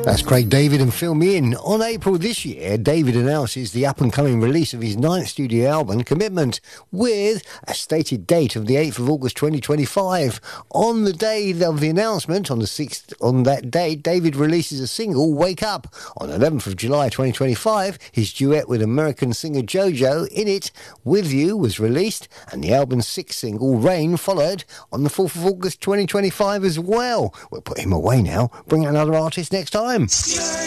That's Craig David and Fill Me In. On April this year, David announces the up-and-coming release of his 9th studio album, Commitment, with a stated date of the 8th of August 2025. On the day of the announcement, on the 6th, on that date, David releases a single, Wake Up. On 11th of July 2025, his duet with American singer JoJo, In It, With You, was released, and the album's 6th single, Rain, followed on the 4th of August 2025 as well. We'll put him away now. Bring out another artist next time.